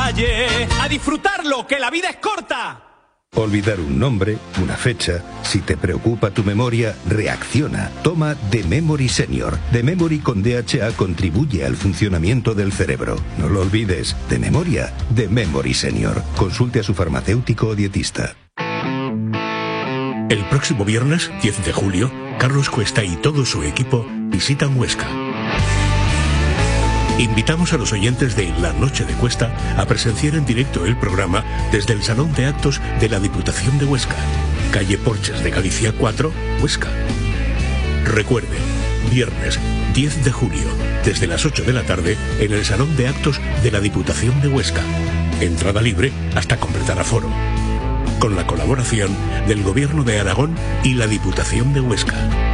calle, a disfrutarlo, que la vida es corta. Olvidar un nombre, una fecha. Si te preocupa tu memoria, reacciona. Toma The Memory Senior. The Memory con DHA contribuye al funcionamiento del cerebro. No lo olvides. De memoria, The Memory Senior. Consulte a su farmacéutico o dietista. El próximo viernes, 10 de julio, Carlos Cuesta y todo su equipo visitan Huesca. Invitamos a los oyentes de La Noche de Cuesta a presenciar en directo el programa desde el Salón de Actos de la Diputación de Huesca, calle Porches de Galicia 4, Huesca. Recuerden, viernes 10 de julio, desde las 8 de la tarde, en el Salón de Actos de la Diputación de Huesca. Entrada libre hasta completar aforo. Con la colaboración del Gobierno de Aragón y la Diputación de Huesca.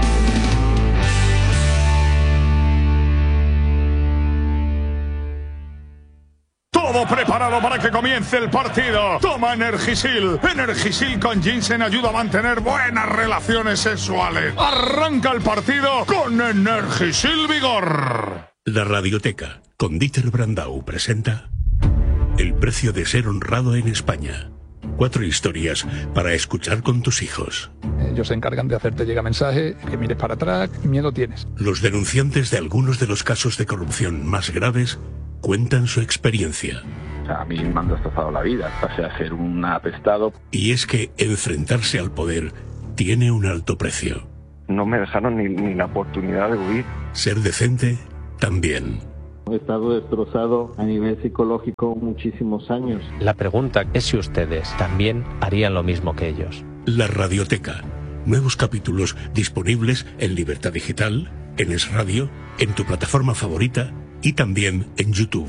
Todo preparado para que comience el partido. Toma Energisil. Energisil con ginseng ayuda a mantener buenas relaciones sexuales. Arranca el partido con Energisil Vigor. La Radioteca, con Dieter Brandau, presenta El precio de ser honrado en España. 4 historias para escuchar con tus hijos. Ellos se encargan de hacerte llegar mensaje, que mires para atrás, miedo tienes. Los denunciantes de algunos de los casos de corrupción más graves cuentan su experiencia. A mí me han destrozado la vida, pasé a ser un apestado. Y es que enfrentarse al poder tiene un alto precio. No me dejaron ni la oportunidad de huir. Ser decente también. He estado destrozado a nivel psicológico muchísimos años. La pregunta es si ustedes también harían lo mismo que ellos. La Radioteca. Nuevos capítulos disponibles en Libertad Digital, en Es Radio, en tu plataforma favorita y también en YouTube.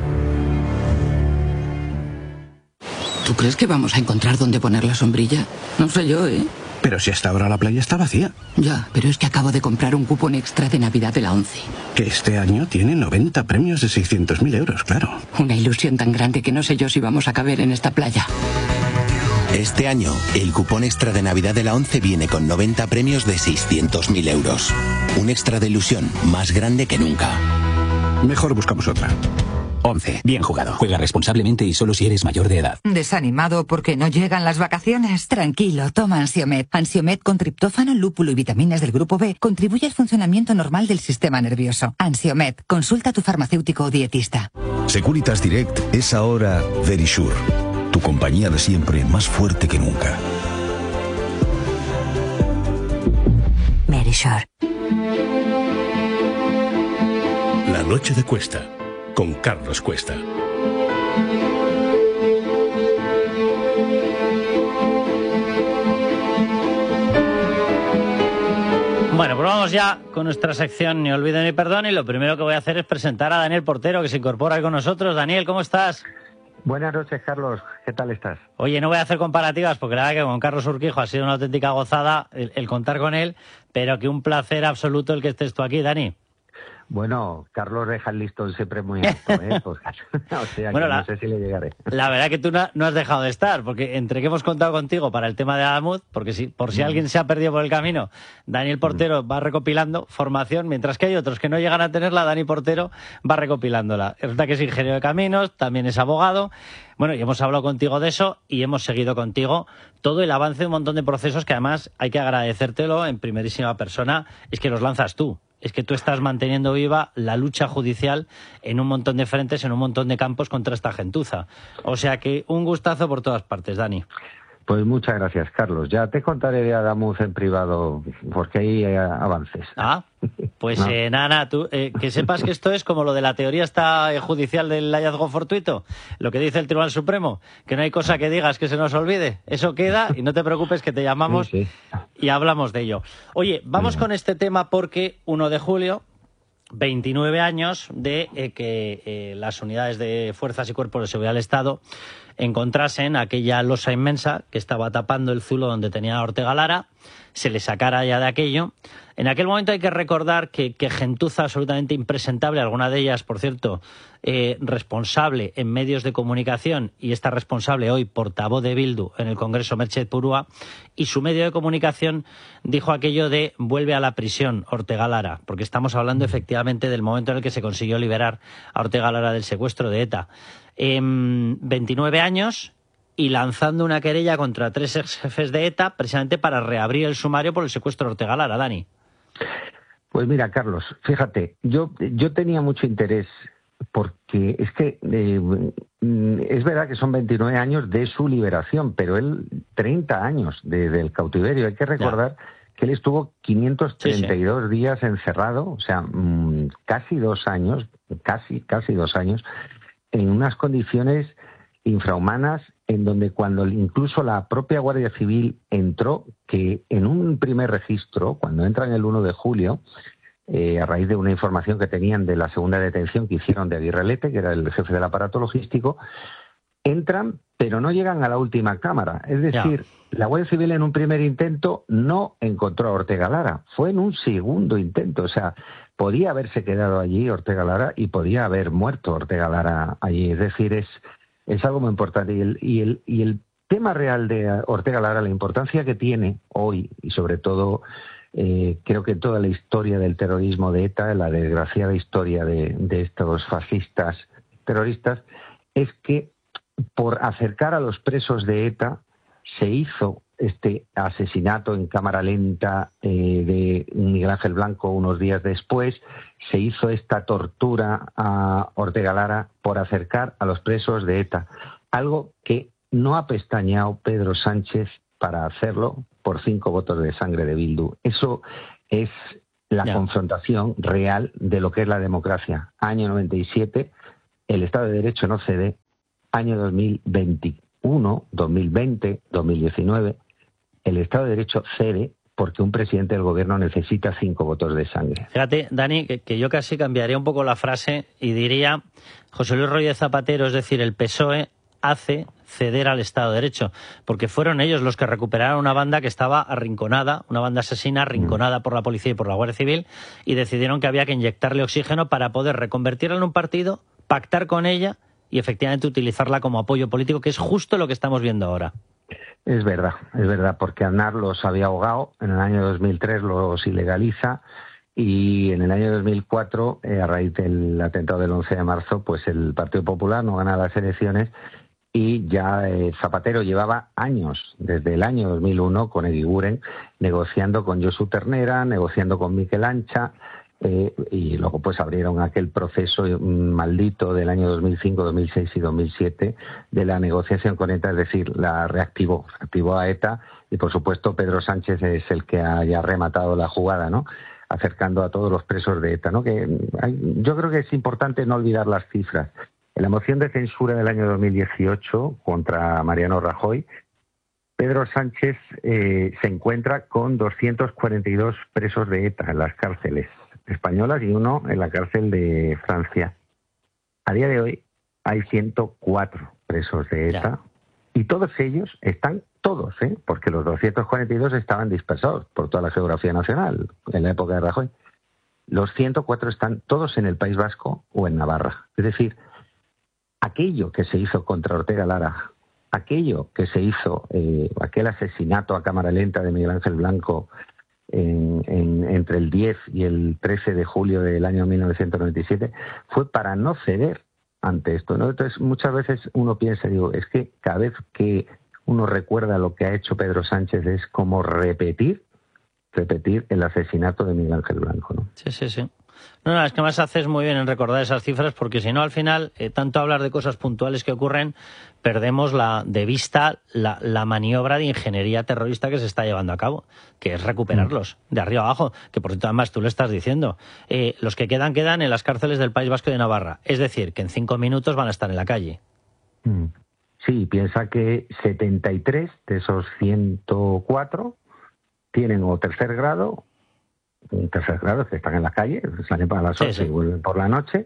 ¿Tú crees que vamos a encontrar dónde poner la sombrilla? No sé yo, ¿eh? Pero si hasta ahora la playa está vacía. Ya, pero es que acabo de comprar un cupón extra de Navidad de la ONCE. Que este año tiene 90 premios de 600.000 euros, claro. Una ilusión tan grande que no sé yo si vamos a caber en esta playa. Este año, el cupón extra de Navidad de la ONCE viene con 90 premios de 600.000 euros. Un extra de ilusión más grande que nunca. Mejor buscamos otra. 11. Bien jugado. Juega responsablemente y solo si eres mayor de edad. ¿Desanimado porque no llegan las vacaciones? Tranquilo, toma Ansiomed. Ansiomed con triptófano, lúpulo y vitaminas del grupo B contribuye al funcionamiento normal del sistema nervioso. Ansiomed, consulta a tu farmacéutico o dietista. Securitas Direct es ahora Verisure, tu compañía de siempre más fuerte que nunca. Verisure. La Noche de Cuesta, con Carlos Cuesta. Bueno, pues vamos ya con nuestra sección Ni olvido ni perdón, y lo primero que voy a hacer es presentar a Daniel Portero, que se incorpora con nosotros. Daniel, ¿cómo estás? Buenas noches, Carlos. ¿Qué tal estás? Oye, no voy a hacer comparativas porque la verdad que con Carlos Urquijo ha sido una auténtica gozada el contar con él, pero que un placer absoluto el que estés tú aquí, Dani. Bueno, Carlos deja el listón siempre muy alto, ¿eh? Pues, o sea, bueno, que no sé si le llegaré. La verdad que tú no has dejado de estar, porque entre que hemos contado contigo para el tema de Adamuz, porque por si alguien se ha perdido por el camino, Daniel Portero va recopilando formación, mientras que hay otros que no llegan a tenerla, Dani Portero va recopilándola. Es verdad que es ingeniero de caminos, también es abogado. Bueno, y hemos hablado contigo de eso y hemos seguido contigo todo el avance de un montón de procesos que además hay que agradecértelo en primerísima persona, es que los lanzas tú. Es que tú estás manteniendo viva la lucha judicial en un montón de frentes, en un montón de campos contra esta gentuza. O sea que un gustazo por todas partes, Dani. Pues muchas gracias, Carlos. Ya te contaré de Adamuz en privado, porque hay avances. Ah, pues no. Nada, tú, que sepas que esto es como lo de la teoría judicial del hallazgo fortuito, lo que dice el Tribunal Supremo, que no hay cosa que digas que se nos olvide. Eso queda y no te preocupes que te llamamos sí. Y hablamos de ello. Oye, vamos con este tema porque 1 de julio... 29 años de que las unidades de fuerzas y cuerpos de seguridad del Estado encontrasen aquella losa inmensa que estaba tapando el zulo donde tenía a Ortega Lara, se le sacara ya de aquello. En aquel momento hay que recordar que gentuza absolutamente impresentable, alguna de ellas, por cierto, responsable en medios de comunicación, y está responsable hoy portavoz de Bildu en el Congreso, Merche Purúa, y su medio de comunicación dijo aquello de vuelve a la prisión Ortega Lara, porque estamos hablando efectivamente del momento en el que se consiguió liberar a Ortega Lara del secuestro de ETA. 29 años y lanzando una querella contra 3 ex jefes de ETA precisamente para reabrir el sumario por el secuestro de Ortega Lara, Dani. Pues mira, Carlos, fíjate, yo tenía mucho interés porque es que es verdad que son 29 años de su liberación, pero él 30 años del cautiverio. Hay que recordar que él estuvo 532 días encerrado, o sea, casi 2 años, casi 2 años, en unas condiciones infrahumanas, en donde cuando incluso la propia Guardia Civil entró, que en un primer registro, cuando entran el 1 de julio, a raíz de una información que tenían de la segunda detención que hicieron de Aguirrelete, que era el jefe del aparato logístico, entran, pero no llegan a la última cámara. Es decir, la Guardia Civil en un primer intento no encontró a Ortega Lara, fue en un segundo intento, o sea, podía haberse quedado allí Ortega Lara y podía haber muerto Ortega Lara allí. Es decir, es algo muy importante. Y el tema real de Ortega Lara, la importancia que tiene hoy, y sobre todo creo que toda la historia del terrorismo de ETA, la desgraciada historia de estos fascistas terroristas, es que por acercar a los presos de ETA se hizo este asesinato en cámara lenta de Miguel Ángel Blanco unos días después, se hizo esta tortura a Ortega Lara por acercar a los presos de ETA, algo que no ha pestañeado Pedro Sánchez para hacerlo por 5 votos de sangre de Bildu. Eso es la confrontación real de lo que es la democracia. Año 97, el Estado de Derecho no cede. Año 2021, 2020, 2019, el Estado de Derecho cede porque un presidente del gobierno necesita 5 votos de sangre. Fíjate, Dani, que yo casi cambiaría un poco la frase y diría José Luis Rodríguez Zapatero, es decir, el PSOE hace ceder al Estado de Derecho, porque fueron ellos los que recuperaron una banda que estaba arrinconada, una banda asesina arrinconada por la policía y por la Guardia Civil, y decidieron que había que inyectarle oxígeno para poder reconvertirla en un partido, pactar con ella y efectivamente utilizarla como apoyo político, que es justo lo que estamos viendo ahora. Es verdad, porque Aznar los había ahogado, en el año 2003 los ilegaliza, y en el año 2004, a raíz del atentado del 11 de marzo, pues el Partido Popular no gana las elecciones, y ya Zapatero llevaba años, desde el año 2001, con Eguiguren, negociando con Josu Ternera, negociando con Miquel Ancha, y luego pues abrieron aquel proceso maldito del año 2005, 2006 y 2007 de la negociación con ETA, es decir, la reactivó a ETA, y por supuesto Pedro Sánchez es el que haya rematado la jugada, ¿no?, acercando a todos los presos de ETA, ¿no? Yo creo que es importante no olvidar las cifras. En la moción de censura del año 2018 contra Mariano Rajoy, Pedro Sánchez se encuentra con 242 presos de ETA en las cárceles españolas y uno en la cárcel de Francia. A día de hoy hay 104 presos de ETA y todos ellos están, porque los 242 estaban dispersados por toda la geografía nacional en la época de Rajoy. Los 104 están todos en el País Vasco o en Navarra. Es decir, aquello que se hizo contra Ortega Lara, aquello que se hizo, aquel asesinato a cámara lenta de Miguel Ángel Blanco entre el 10 y el 13 de julio del año 1997, fue para no ceder ante esto, ¿no? Entonces, muchas veces uno piensa, es que cada vez que uno recuerda lo que ha hecho Pedro Sánchez es como repetir el asesinato de Miguel Ángel Blanco, ¿no? Sí. No, es que más haces muy bien en recordar esas cifras, porque si no, al final, tanto hablar de cosas puntuales que ocurren, perdemos de vista la maniobra de ingeniería terrorista que se está llevando a cabo, que es recuperarlos de arriba abajo, que por cierto, además, tú lo estás diciendo. Los que quedan en las cárceles del País Vasco y de Navarra. Es decir, que en 5 minutos van a estar en la calle. Sí, piensa que 73 de esos 104 tienen o tercer grado que están en la calle, salen para las 8 y vuelven por la noche,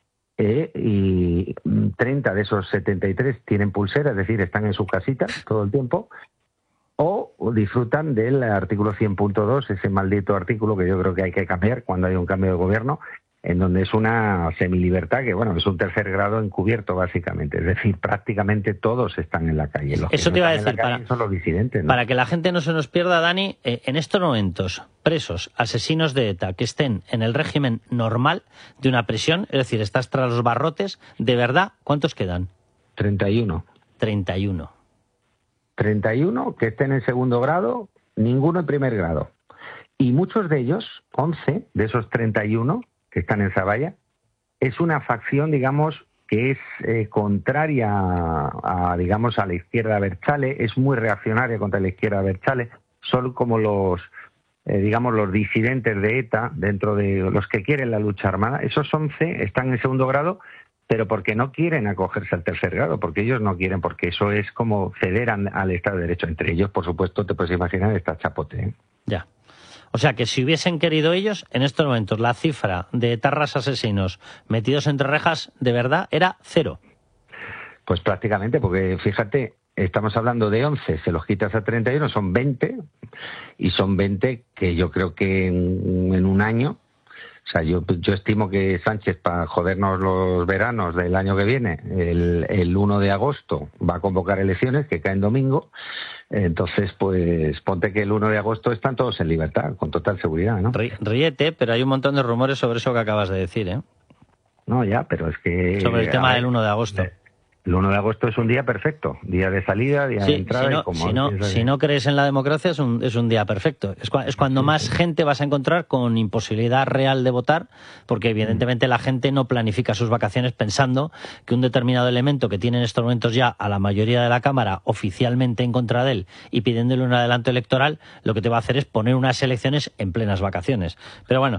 y 30 de esos 73 tienen pulsera, es decir, están en su casita todo el tiempo, o disfrutan del artículo 100.2, ese maldito artículo que yo creo que hay que cambiar cuando hay un cambio de gobierno, en donde es una semilibertad que, bueno, es un tercer grado encubierto, básicamente. Es decir, prácticamente todos están en la calle. Los Eso que te no iba a están en decir, la calle son los disidentes, ¿no? Para que la gente no se nos pierda, Dani, en estos momentos, presos, asesinos de ETA, que estén en el régimen normal de una prisión, es decir, estás tras los barrotes, de verdad, ¿cuántos quedan? 31. 31. 31 que estén en segundo grado, ninguno en primer grado. Y muchos de ellos, 11 de esos 31 que están en Zavalla, es una facción, digamos, que es contraria digamos, a la izquierda abertzale, es muy reaccionaria contra la izquierda abertzale, son como los, digamos, los disidentes de ETA, dentro de los que quieren la lucha armada. Esos 11 están en segundo grado, pero porque no quieren acogerse al tercer grado, porque ellos no quieren, porque eso es como ceder al Estado de Derecho. Entre ellos, por supuesto, te puedes imaginar, está Chapote, ¿eh? Ya. O sea que si hubiesen querido ellos, en estos momentos la cifra de etarras asesinos metidos entre rejas, de verdad, era 0. Pues prácticamente, porque fíjate, estamos hablando de 11, se los quitas a 31, son 20, y son 20 que yo creo que en un año, o sea, yo estimo que Sánchez, para jodernos los veranos del año que viene, el 1 de agosto va a convocar elecciones, que caen domingo. Entonces, pues ponte que el 1 de agosto están todos en libertad, con total seguridad, ¿no? Ríete, pero hay un montón de rumores sobre eso que acabas de decir, ¿eh? No, ya, pero es que... Sobre el tema del 1 de agosto. El 1 de agosto es un día perfecto, día de salida, día de entrada. Si no crees en la democracia, es un día perfecto. Es cuando más gente vas a encontrar con imposibilidad real de votar, porque evidentemente la gente no planifica sus vacaciones pensando que un determinado elemento que tiene en estos momentos ya a la mayoría de la Cámara oficialmente en contra de él y pidiéndole un adelanto electoral, lo que te va a hacer es poner unas elecciones en plenas vacaciones. Pero bueno,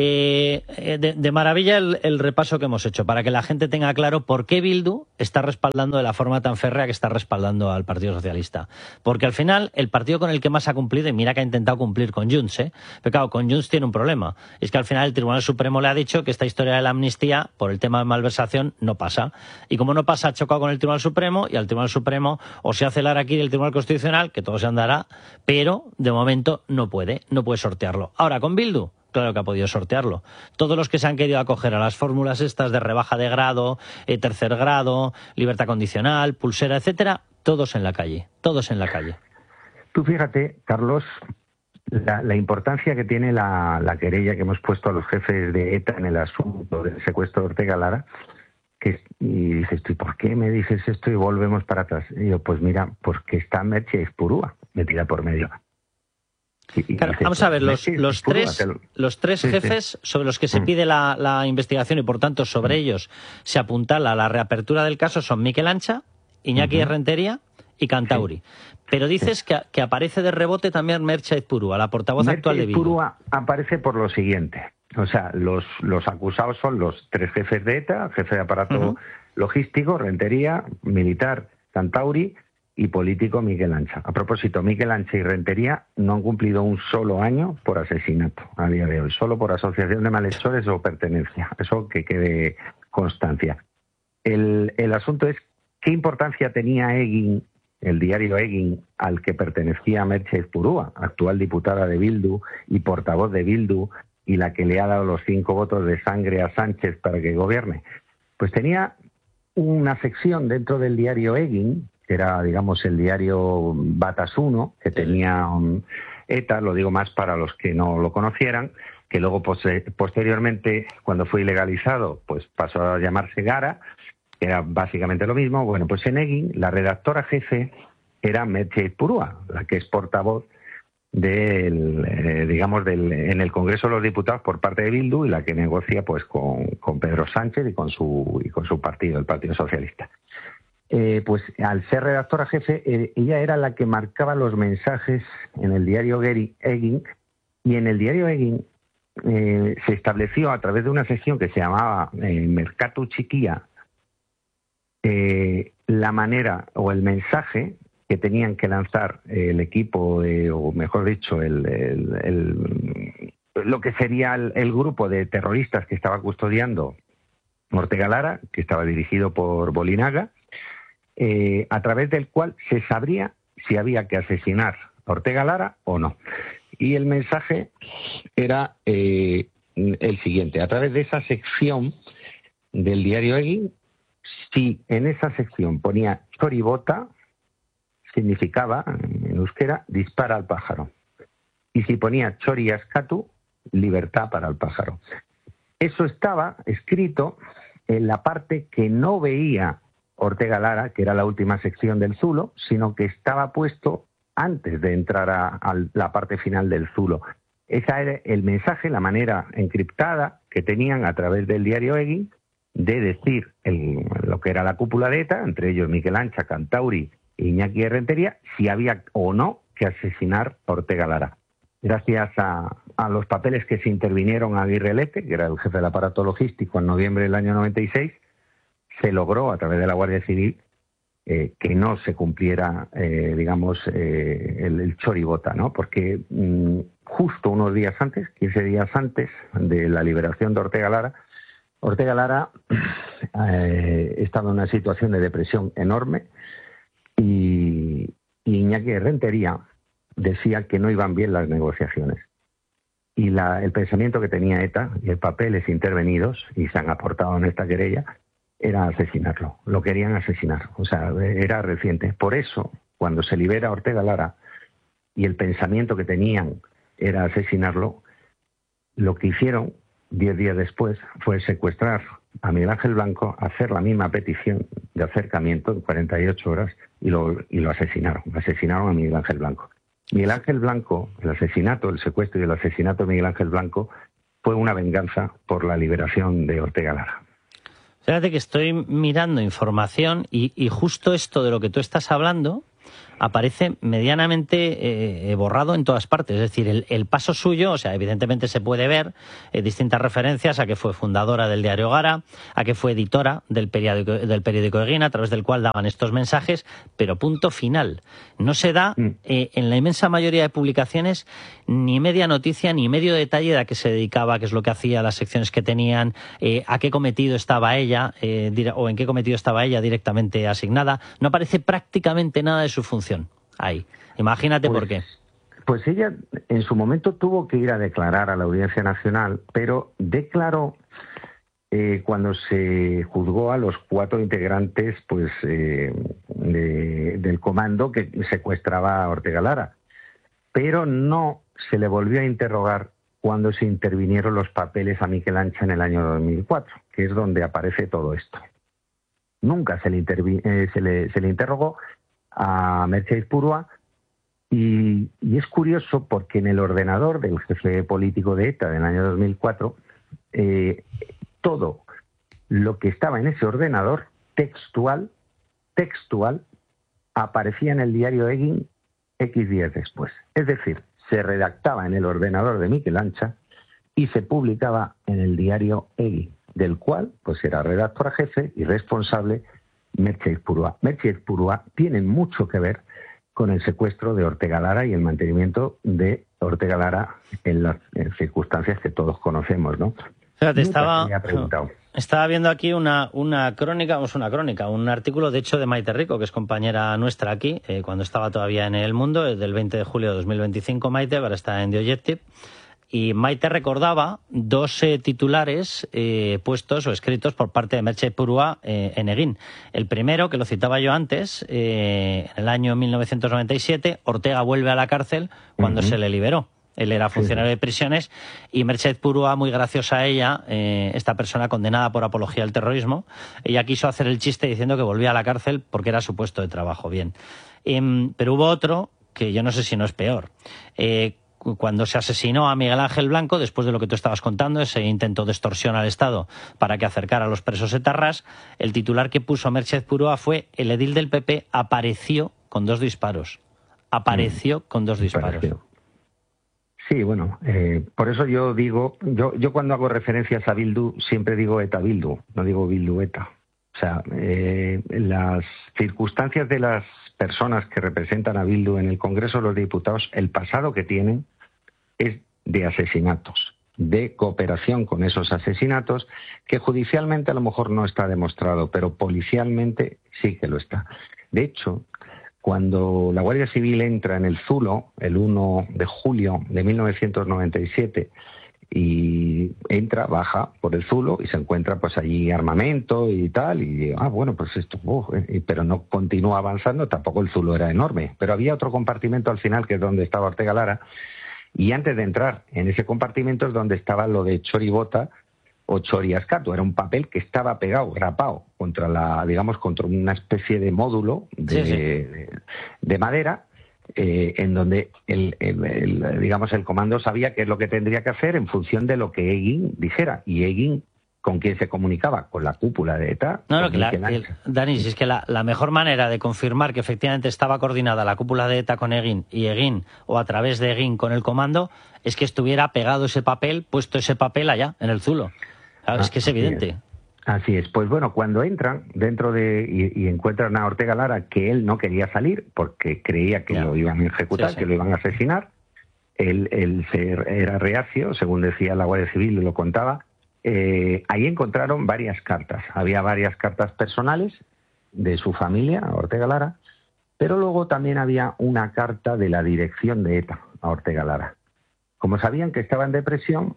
de maravilla el repaso que hemos hecho, para que la gente tenga claro por qué Bildu está respaldando de la forma tan férrea que está respaldando al Partido Socialista. Porque al final, el partido con el que más ha cumplido, y mira que ha intentado cumplir con Junts, pero claro, con Junts tiene un problema. Es que al final el Tribunal Supremo le ha dicho que esta historia de la amnistía, por el tema de malversación, no pasa. Y como no pasa, ha chocado con el Tribunal Supremo, y al Tribunal Supremo o se hace el araquí del Tribunal Constitucional, que todo se andará, pero de momento no puede sortearlo. Ahora, con Bildu, claro que ha podido sortearlo. Todos los que se han querido acoger a las fórmulas estas de rebaja de grado, tercer grado, libertad condicional, pulsera, etcétera, todos en la calle, todos en la calle. Tú fíjate, Carlos, la importancia que tiene la querella que hemos puesto a los jefes de ETA en el asunto del secuestro de Ortega Lara, y dices tú, ¿por qué me dices esto y volvemos para atrás? Y yo, pues mira, porque está Merche Aizpurua metida por medio. Claro, vamos a ver, los tres jefes sobre los que se pide la investigación y por tanto sobre ellos se apuntala la reapertura del caso son Mikel Ancha, Iñaki Rentería y Kantauri. Pero dices que aparece de rebote también Merche Aizpurua, la portavoz actual de Bildu. Aizpurua aparece por lo siguiente. O sea, los acusados son los tres jefes de ETA, jefe de aparato logístico, Rentería, militar, Kantauri, y político Mikel Ancha. A propósito, Mikel Ancha y Rentería no han cumplido un solo año por asesinato a día de hoy, solo por asociación de malhechores o pertenencia. Eso que quede constancia. El asunto es qué importancia tenía Egin, el diario Egin, al que pertenecía Merche Aizpurua, actual diputada de Bildu y portavoz de Bildu, y la que le ha dado los 5 votos de sangre a Sánchez para que gobierne. Pues tenía una sección dentro del diario Egin, que era, digamos, el diario Batasuna, que tenía ETA, lo digo más para los que no lo conocieran, que luego posteriormente, cuando fue ilegalizado, pues pasó a llamarse Gara, que era básicamente lo mismo. Bueno, pues en Egin, la redactora jefe era Merche Aizpurua, la que es portavoz en el Congreso de los Diputados por parte de Bildu y la que negocia pues con Pedro Sánchez y con su partido, el Partido Socialista. Pues al ser redactora jefe, ella era la que marcaba los mensajes en el diario Egin, y en el diario Egin se estableció a través de una sección que se llamaba Merkatu Txikia la manera o el mensaje que tenían que lanzar el equipo, o mejor dicho, lo que sería el grupo de terroristas que estaba custodiando Ortega Lara, que estaba dirigido por Bolinaga, a través del cual se sabría si había que asesinar a Ortega Lara o no. Y el mensaje era el siguiente. A través de esa sección del diario Egin, si en esa sección ponía choribota, significaba, en euskera, dispara al pájaro. Y si ponía chori askatu, libertad para el pájaro. Eso estaba escrito en la parte que no veía Ortega Lara, que era la última sección del zulo, sino que estaba puesto antes de entrar a la parte final del zulo. Ese era el mensaje, la manera encriptada que tenían a través del diario Egin de decir lo que era la cúpula de ETA, entre ellos Miquel Ancha, Cantauri e Iñaki Errentería, si había o no que asesinar a Ortega Lara. Gracias a los papeles que se intervinieron a Aguirre Lete, que era el jefe del aparato logístico en noviembre del año 96, se logró a través de la Guardia Civil que no se cumpliera, el choribota, ¿no? Porque justo unos días antes, 15 días antes de la liberación de Ortega Lara estaba en una situación de depresión enorme y Iñaki Errentería decía que no iban bien las negociaciones. Y el pensamiento que tenía ETA y el papeles intervenidos, y se han aportado en esta querella, era asesinarlo. Lo querían asesinar. O sea, era reciente. Por eso, cuando se libera Ortega Lara y el pensamiento que tenían era asesinarlo, lo que hicieron 10 días después fue secuestrar a Miguel Ángel Blanco, hacer la misma petición de acercamiento en 48 horas y lo asesinaron. Asesinaron a Miguel Ángel Blanco. Miguel Ángel Blanco, el secuestro y el asesinato de Miguel Ángel Blanco fue una venganza por la liberación de Ortega Lara. Fíjate que estoy mirando información y justo esto de lo que tú estás hablando aparece medianamente borrado en todas partes. Es decir, el paso suyo, o sea, evidentemente se puede ver distintas referencias a que fue fundadora del diario Gara, a que fue editora del periódico Egin, a través del cual daban estos mensajes, pero punto final. No se da en la inmensa mayoría de publicaciones ni media noticia ni medio detalle de a qué se dedicaba, qué es lo que hacía, las secciones que tenían, a qué cometido estaba ella, o en qué cometido estaba ella directamente asignada. No aparece prácticamente nada de su función ahí. Imagínate por qué. Pues ella en su momento tuvo que ir a declarar a la Audiencia Nacional, pero declaró cuando se juzgó a los 4 integrantes del comando que secuestraba a Ortega Lara. Pero no se le volvió a interrogar cuando se intervinieron los papeles a Miquel Ancha en el año 2004, que es donde aparece todo esto. Nunca se le interrogó a Merche Aizpurua y es curioso porque en el ordenador del jefe político de ETA del año 2004 todo lo que estaba en ese ordenador textual aparecía en el diario Egin X días después. Es decir, se redactaba en el ordenador de Miquel Ancha y se publicaba en el diario Egin, del cual pues era redactora jefe y responsable Merche Aizpurua. Merche Aizpurua tiene mucho que ver con el secuestro de Ortega Lara y el mantenimiento de Ortega Lara en las circunstancias que todos conocemos, ¿no? Fíjate, estaba viendo aquí una crónica, un artículo de hecho de Maite Rico, que es compañera nuestra aquí, cuando estaba todavía en El Mundo, del 20 de julio de 2025, Maite, ahora está en The Objective. Y Maite recordaba 2 titulares puestos o escritos por parte de Merche Aizpurua en Egin. El primero, que lo citaba yo antes, en el año 1997, Ortega vuelve a la cárcel cuando se le liberó. Él era funcionario de prisiones y Merche Aizpurua, muy graciosa a ella, esta persona condenada por apología al terrorismo, ella quiso hacer el chiste diciendo que volvía a la cárcel porque era su puesto de trabajo. Bien. Pero hubo otro que yo no sé si no es peor. Cuando se asesinó a Miguel Ángel Blanco, después de lo que tú estabas contando, ese intento de extorsión al Estado para que acercara a los presos etarras, el titular que puso Merche Aizpurua fue: el edil del PP apareció con 2 disparos. Apareció con 2 disparos. Sí, bueno, por eso yo digo, yo cuando hago referencias a Bildu siempre digo ETA Bildu, no digo Bildu ETA. O sea, las circunstancias de las personas que representan a Bildu en el Congreso de los Diputados, el pasado que tienen es de asesinatos, de cooperación con esos asesinatos, que judicialmente a lo mejor no está demostrado, pero policialmente sí que lo está. De hecho, cuando la Guardia Civil entra en el Zulo, el 1 de julio de 1997, y entra, baja por el Zulo y se encuentra pues allí armamento y tal, y bueno, pues esto, pero no continúa avanzando, tampoco el Zulo era enorme, pero había otro compartimento al final que es donde estaba Ortega Lara, y antes de entrar en ese compartimento es donde estaba lo de Choribota o Choriascato, era un papel que estaba pegado, grapado contra contra una especie de módulo de madera, en donde el comando sabía qué es lo que tendría que hacer en función de lo que Egin dijera. Y Egin, ¿con quién se comunicaba? Con la cúpula de ETA. Dani, si es que la mejor manera de confirmar que efectivamente estaba coordinada la cúpula de ETA con Egin y Egin, o a través de Egin con el comando, es que estuviera pegado ese papel, puesto ese papel allá, en el Zulo. Claro, es que es evidente. Así es. Pues bueno, cuando entran dentro y encuentran a Ortega Lara, que él no quería salir porque creía que lo iban a ejecutar, que lo iban a asesinar, él era reacio, según decía la Guardia Civil, lo contaba. Ahí encontraron varias cartas. Había varias cartas personales de su familia, a Ortega Lara, pero luego también había una carta de la dirección de ETA a Ortega Lara. Como sabían que estaba en depresión,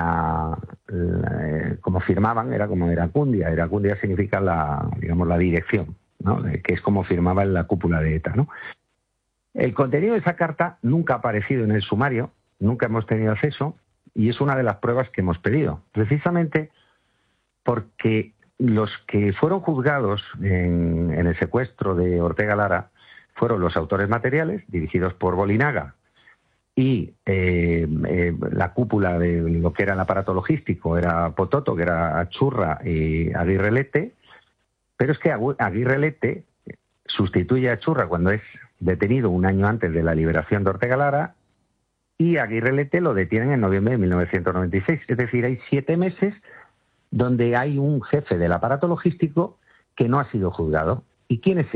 como firmaban, era como Iracundia. Iracundia significa la dirección, ¿no? Que es como firmaba en la cúpula de ETA, ¿no? El contenido de esa carta nunca ha aparecido en el sumario, nunca hemos tenido acceso, y es una de las pruebas que hemos pedido, precisamente porque los que fueron juzgados en el secuestro de Ortega Lara fueron los autores materiales, dirigidos por Bolinaga, y la cúpula de lo que era el aparato logístico era Pototo, que era Achurra y Aguirre Lete, pero es que Aguirre Lete sustituye a Achurra cuando es detenido un año antes de la liberación de Ortega Lara, y Aguirre Lete lo detienen en noviembre de 1996. Es decir, hay 7 meses donde hay un jefe del aparato logístico que no ha sido juzgado. ¿Y quién es